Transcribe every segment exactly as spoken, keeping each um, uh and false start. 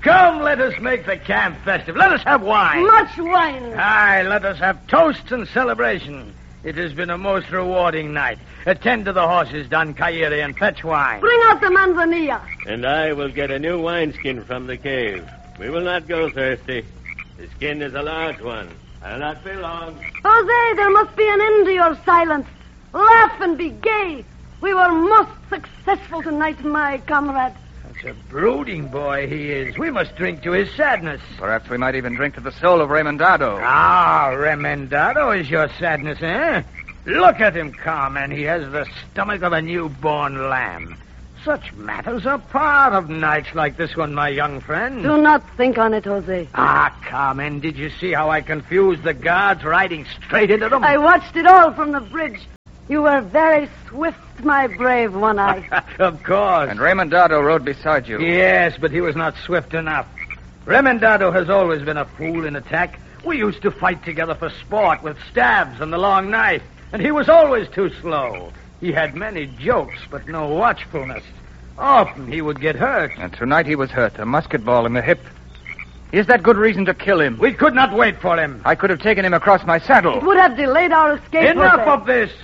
Come, let us make the camp festive. Let us have wine. Much wine. Aye, let us have toasts and celebration. It has been a most rewarding night. Attend to the horses, Don Caire, and fetch wine. Bring out the manzanilla. And I will get a new wineskin from the cave. We will not go thirsty. The skin is a large one. I'll not be long. Jose, there must be an end to your silence. Laugh and be gay. We were most successful tonight, my comrade. That's a brooding boy he is. We must drink to his sadness. Perhaps we might even drink to the soul of Remendado. Ah, Remendado is your sadness, eh? Look at him, Carmen. He has the stomach of a newborn lamb. Such matters are part of nights like this one, my young friend. Do not think on it, Jose. Ah, Carmen, did you see how I confused the guards riding straight into them? I watched it all from the bridge. You were very swift, my brave one-eye. Of course. And Remendado rode beside you. Yes, but he was not swift enough. Remendado has always been a fool in attack. We used to fight together for sport with stabs and the long knife, and he was always too slow. He had many jokes, but no watchfulness. Often he would get hurt. And tonight he was hurt, a musket ball in the hip. Is that good reason to kill him? We could not wait for him. I could have taken him across my saddle. It would have delayed our escape. Enough Jose. of this.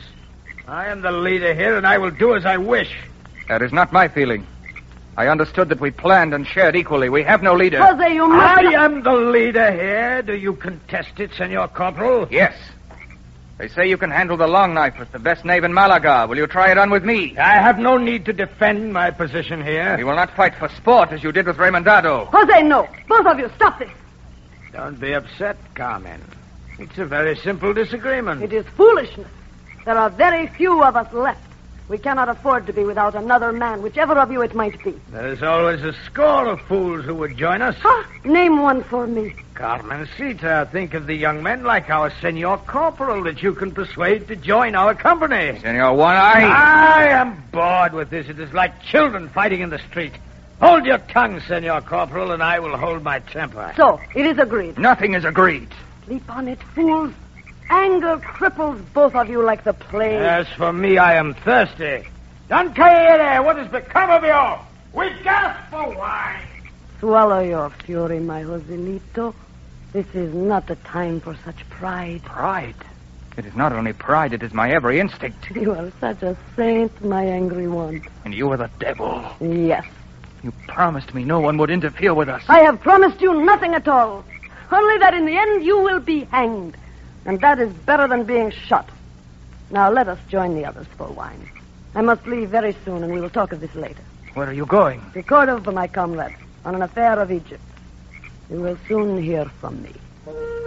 I am the leader here, and I will do as I wish. That is not my feeling. I understood that we planned and shared equally. We have no leader. Jose, you must... I am the leader here. Do you contest it, Senor Corporal? Yes. They say you can handle the long knife with the best knave in Malaga. Will you try it on with me? I have no need to defend my position here. You will not fight for sport as you did with Remendado. Jose, no. Both of you, stop this. Don't be upset, Carmen. It's a very simple disagreement. It is foolishness. There are very few of us left. We cannot afford to be without another man, whichever of you it might be. There is always a score of fools who would join us. Huh? Name one for me. Carmencita, think of the young men like our Senor Corporal that you can persuade to join our company. Senor One-Eye. I am bored with this. It is like children fighting in the street. Hold your tongue, Senor Corporal, and I will hold my temper. So, it is agreed. Nothing is agreed. Sleep on it, fools. Anger cripples both of you like the plague. As for me, I am thirsty. Don Caire, what has become of you? We gasp for wine. Swallow your fury, my Joselito. This is not the time for such pride. Pride? It is not only pride, it is my every instinct. You are such a saint, my angry one. And you are the devil. Yes. You promised me no one would interfere with us. I have promised you nothing at all. Only that in the end you will be hanged. And that is better than being shot. Now let us join the others for wine. I must leave very soon, and we will talk of this later. Where are you going? To Cordova, my comrade, on an affair of Egypt. You will soon hear from me.